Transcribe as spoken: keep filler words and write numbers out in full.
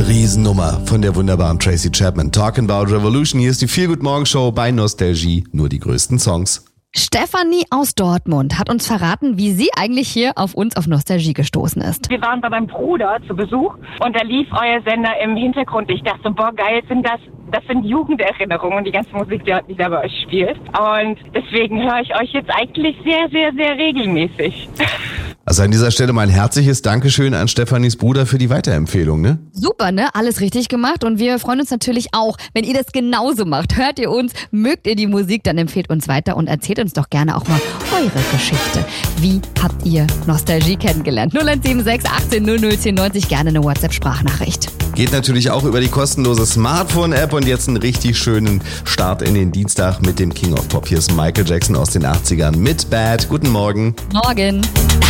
Riesennummer von der wunderbaren Tracy Chapman. Talking About Revolution. Hier ist die Feel Good Morgen Show bei Nostalgie. Nur die größten Songs. Stefanie aus Dortmund hat uns verraten, wie sie eigentlich hier auf uns auf Nostalgie gestoßen ist. Wir waren bei meinem Bruder zu Besuch und da lief euer Sender im Hintergrund. Ich dachte so, boah, geil, sind das, das sind Jugenderinnerungen, die ganze Musik, die, die da bei euch spielt. Und deswegen höre ich euch jetzt eigentlich sehr, sehr, sehr regelmäßig. Also an dieser Stelle mal ein herzliches Dankeschön an Stefanis Bruder für die Weiterempfehlung, ne? Super, ne? Alles richtig gemacht und wir freuen uns natürlich auch, wenn ihr das genauso macht. Hört ihr uns, mögt ihr die Musik, dann empfehlt uns weiter und erzählt uns doch gerne auch mal eure Geschichte. Wie habt ihr Nostalgie kennengelernt? null eins sieben sechs achtzehn null null zehn neunzig, gerne eine WhatsApp-Sprachnachricht. Geht natürlich auch über die kostenlose Smartphone-App und jetzt einen richtig schönen Start in den Dienstag mit dem King of Pop. Hier ist Michael Jackson aus den achtzigern mit Bad. Guten Morgen. Morgen.